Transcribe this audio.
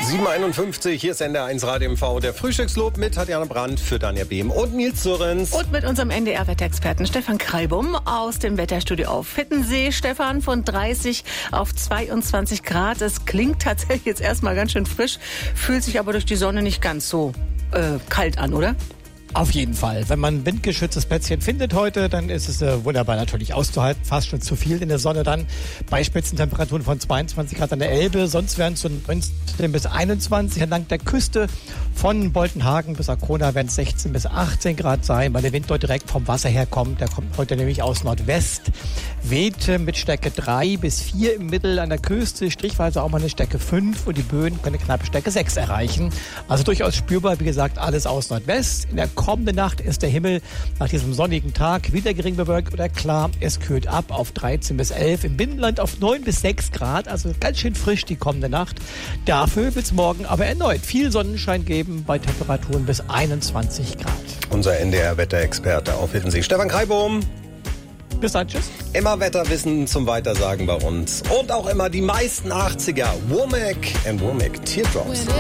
7:51, hier ist NDR1 Radio MV, der Frühstückslob mit Tatjana Brandt für Danja Behm und Nils Zürrens. Und mit unserem NDR-Wetterexperten Stefan Kreibum aus dem Wetterstudio auf Hittensee. Stefan, von 30 auf 22 Grad. Es klingt tatsächlich jetzt erstmal ganz schön frisch, fühlt sich aber durch die Sonne nicht ganz so kalt an, oder? Auf jeden Fall. Wenn man ein windgeschütztes Plätzchen findet heute, dann ist es wunderbar natürlich auszuhalten. Fast schon zu viel in der Sonne dann. Bei Spitzentemperaturen von 22 Grad an der Elbe. Sonst wären es so 19 bis 21. Entlang der Küste von Boltenhagen bis Arkona werden es 16 bis 18 Grad sein, weil der Wind dort direkt vom Wasser herkommt. Der kommt heute nämlich aus Nordwest. Weht mit Stärke 3 bis 4 im Mittel an der Küste. Strichweise auch mal eine Stärke 5 und die Böen können eine knappe Stärke 6 erreichen. Also durchaus spürbar, wie gesagt, alles aus Nordwest. In der kommende Nacht ist der Himmel nach diesem sonnigen Tag wieder gering bewölkt oder klar. Es kühlt ab auf 13 bis 11, im Binnenland auf 9 bis 6 Grad, also ganz schön frisch die kommende Nacht. Dafür wird es morgen aber erneut viel Sonnenschein geben bei Temperaturen bis 21 Grad. Unser NDR-Wetterexperte auf Hittensee, Stefan Kreibum. Bis dann, tschüss. Immer Wetterwissen zum Weitersagen bei uns. Und auch immer die meisten 80er. Womack and Womack Teardrops.